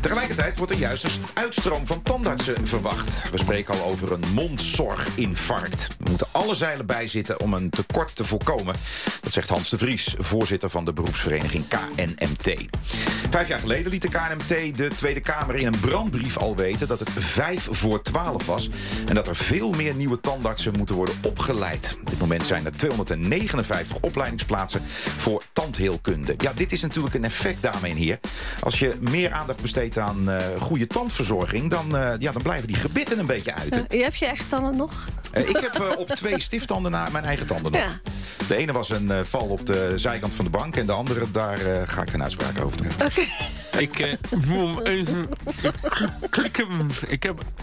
Tegelijkertijd wordt er juist een uitstroom van tandartsen verwacht. We spreken al over een mondzorginfarct. Er moeten alle zeilen bij zitten om een tekort te voorkomen. Dat zegt Hans de Vries, voorzitter van de beroepsvereniging KNMT. 5 jaar geleden liet de KNMT de Tweede Kamer in een brandbrief al weten dat het 11:55 was en dat er veel meer nieuwe tandartsen moeten worden opgeleid. Op dit moment zijn er 259 opleidingsplaatsen voor tandheelkunde. Ja, dit is natuurlijk een effect, dames en heren. Als je meer aandacht besteedt aan goede tandverzorging, dan blijven die gebitten een beetje uit. Je hebt je eigen tanden nog? Ik heb op 2 stiftanden na mijn eigen tanden nog. Ja. De ene was een val op de zijkant van de bank en de andere, daar ga ik geen uitspraak over doen. Oké. Ik moet even klikken. Ik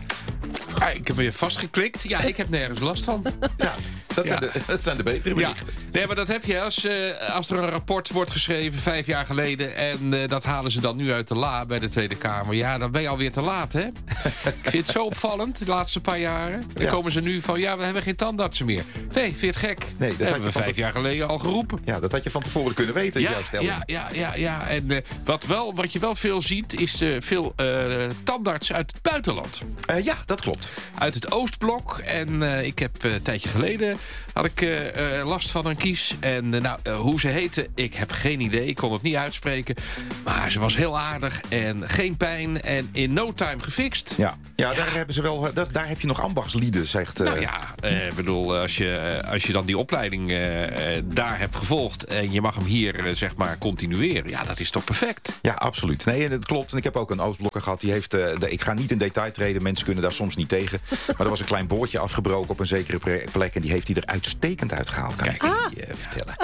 heb weer vastgeklikt. Ja, ik heb nergens last van. Ja, dat zijn de betere berichten. Ja. Nee, maar dat heb je als er een rapport wordt geschreven 5 jaar geleden... en dat halen ze dan nu uit de la bij de Tweede Kamer. Ja, dan ben je alweer te laat, hè? Ik vind het zo opvallend, de laatste paar jaren. Dan komen ze nu van, we hebben geen tandartsen meer. Nee, vind je het gek? Nee, dat hebben we 5 jaar geleden al geroepen. Ja, dat had je van tevoren kunnen weten. Ja. En wat je wel veel ziet, is veel tandartsen uit het buitenland. Ja, dat klopt. Uit het Oostblok. En ik heb een tijdje geleden had ik last van een kies. En hoe ze heette, ik heb geen idee. Ik kon het niet uitspreken. Maar ze was heel aardig en geen pijn. En in no time gefixt. Ja, daar hebben ze wel. Daar heb je nog ambachtslieden, zegt. Ik bedoel, als je dan die opleiding daar hebt gevolgd en je mag hem hier zeg maar continueren. Ja, dat is toch perfect? Ja, absoluut. Nee, dat klopt. En ik heb ook een Oostblokker gehad. Die heeft. Ik ga niet in detail treden. Mensen kunnen daar soms niet tegen. Maar er was een klein boordje afgebroken op een zekere plek. En die heeft hij er uitstekend uitgehaald. Kan ik je vertellen.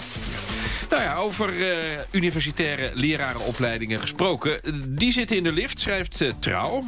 Nou ja, over universitaire lerarenopleidingen gesproken. Die zitten in de lift, schrijft Trouw.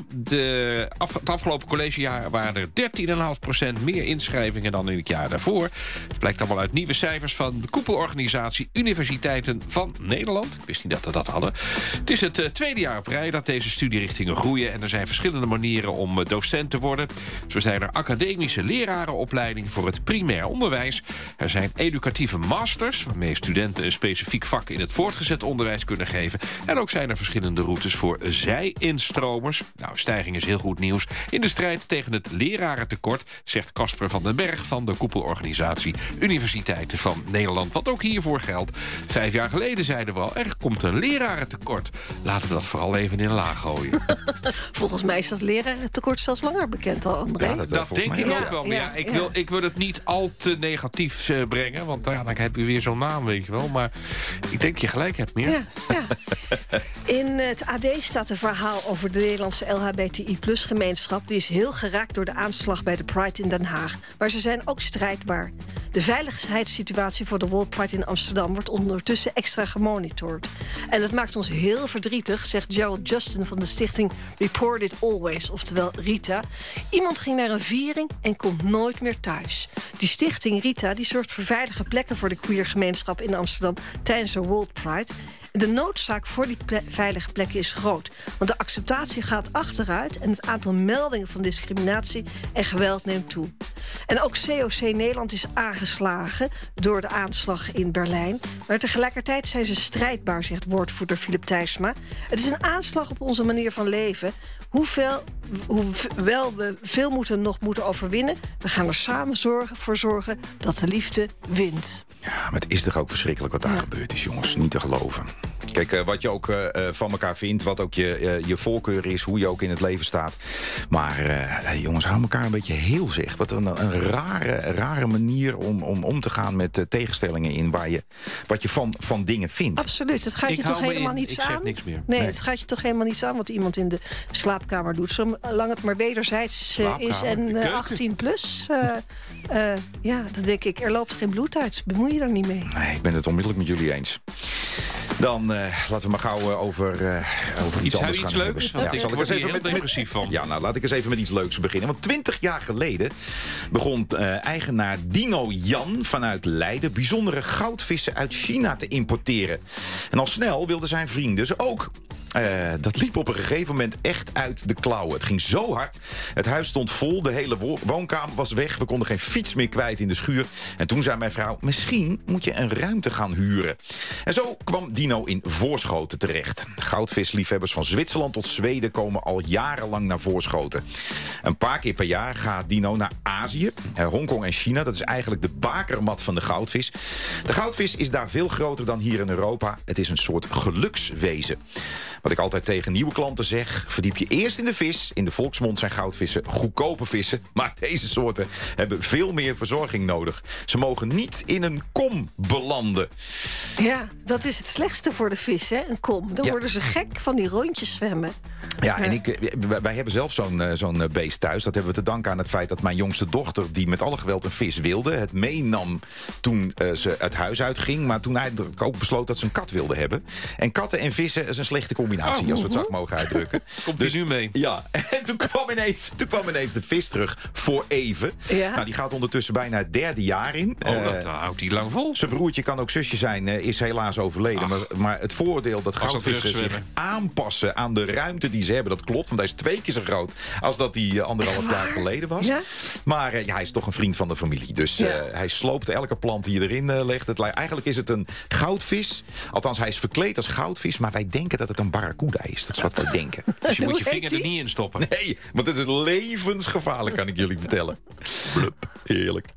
Het afgelopen collegejaar waren er 13,5% meer inschrijvingen dan in het jaar daarvoor. Het blijkt allemaal uit nieuwe cijfers van de koepelorganisatie Universiteiten van Nederland. Ik wist niet dat we dat hadden. Het is het tweede jaar op rij dat deze studierichtingen groeien. En er zijn verschillende manieren om docent te worden. Zo zijn er academische lerarenopleidingen voor het primair onderwijs. Er zijn educatieve masters, waarmee studenten een specifiek vak in het voortgezet onderwijs kunnen geven. En ook zijn er verschillende routes voor zij-instromers. Nou, stijging is heel goed nieuws. In de strijd tegen het lerarentekort, zegt Casper van den Berg van de koepelorganisatie Universiteiten van Nederland. Wat ook hiervoor geldt. 5 jaar geleden zeiden we al, er komt een lerarentekort. Laten we dat vooral even in een laag gooien. Volgens mij is dat lerarentekort zelfs langer bekend al, André. Ja, dat denk ik ook wel. Maar ik wil het niet al te negatief brengen. Want dan heb je weer zo'n naam, weet je wel. Maar ik denk je gelijk hebt meer. Ja. In het AD staat een verhaal over de Nederlandse LHBTI+-gemeenschap. Die is heel geraakt door de aanslag bij de Pride in Den Haag. Maar ze zijn ook strijdbaar. De veiligheidssituatie voor de World Pride in Amsterdam wordt ondertussen extra gemonitord. En het maakt ons heel verdrietig, zegt Gerald Justin van de stichting Report It Always, oftewel RITA. Iemand ging naar een viering en komt nooit meer thuis. Die stichting RITA die zorgt voor veilige plekken voor de queergemeenschap in Amsterdam tijdens de World Pride. De noodzaak voor die veilige plekken is groot. Want de acceptatie gaat achteruit en het aantal meldingen van discriminatie en geweld neemt toe. En ook COC Nederland is aangeslagen door de aanslag in Berlijn. Maar tegelijkertijd zijn ze strijdbaar, zegt woordvoerder Philip Thijsma. Het is een aanslag op onze manier van leven. Hoewel we veel moeten overwinnen, we gaan er samen voor zorgen dat de liefde wint. Ja, maar het is toch ook verschrikkelijk wat daar gebeurd is, jongens. Niet te geloven. Kijk, wat je ook van elkaar vindt, wat ook je voorkeur is, hoe je ook in het leven staat. Maar jongens, hou elkaar een beetje heel, zeg. Wat een rare manier om te gaan met tegenstellingen in wat je van dingen vindt. Absoluut, het gaat je toch helemaal niets aan? Ik zeg niks meer. Nee, het gaat je toch helemaal niets aan wat iemand in de slaapkamer doet. Zolang het maar wederzijds is en 18 plus. Dan denk ik, er loopt geen bloed uit. Bemoei je er niet mee. Nee, ik ben het onmiddellijk met jullie eens. Dan laten we maar gauw over iets anders gaan. Iets leuks? Want ik word hier heel depressief van. Ja, nou, laat ik eens even met iets leuks beginnen. Want 20 jaar geleden begon eigenaar Dino Jan vanuit Leiden bijzondere goudvissen uit China te importeren. En al snel wilden zijn vrienden ze ook. Dat liep op een gegeven moment echt uit de klauwen. Het ging zo hard. Het huis stond vol, de hele woonkamer was weg. We konden geen fiets meer kwijt in de schuur. En toen zei mijn vrouw, misschien moet je een ruimte gaan huren. En zo kwam Dino in Voorschoten terecht. Goudvisliefhebbers van Zwitserland tot Zweden komen al jarenlang naar Voorschoten. Een paar keer per jaar gaat Dino naar Azië, Hongkong en China. Dat is eigenlijk de bakermat van de goudvis. De goudvis is daar veel groter dan hier in Europa. Het is een soort gelukswezen. Wat ik altijd tegen nieuwe klanten zeg, verdiep je eerst in de vis. In de volksmond zijn goudvissen goedkope vissen. Maar deze soorten hebben veel meer verzorging nodig. Ze mogen niet in een kom belanden. Ja, dat is het slechtste voor de vis, hè? Een kom. Dan worden ze gek van die rondjes zwemmen. Ja, en wij hebben zelf zo'n beest thuis. Dat hebben we te danken aan het feit dat mijn jongste dochter, die met alle geweld een vis wilde, het meenam toen ze het huis uitging. Maar toen hij ook besloot dat ze een kat wilde hebben. En katten en vissen is een slechte combinatie, als we het zo mogen uitdrukken. Komt hij nu mee? Ja, en toen kwam ineens de vis terug voor even. Ja. Nou, die gaat ondertussen bijna het 3e jaar in. Dat houdt hij lang vol. Zijn broertje kan ook zusje zijn, is helaas overleden. Maar het voordeel dat goudvissen zich aanpassen aan de ruimte die ze hebben, dat klopt. Want hij is 2 keer zo groot als dat hij 1,5 jaar geleden was. Ja? Maar hij is toch een vriend van de familie. Dus hij sloopt elke plant die je erin legt. Eigenlijk is het een goudvis. Althans, hij is verkleed als goudvis. Maar wij denken dat het een barracuda is. Dat is wat wij denken. Dus je moet je vinger er niet in stoppen. Nee, want het is levensgevaarlijk, kan ik jullie vertellen. Blup, heerlijk.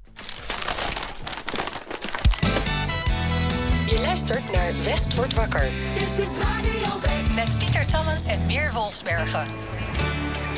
Je luistert naar West wordt wakker. Dit is Radio West. Met Pieter Tammens en Meer Wolfsbergen.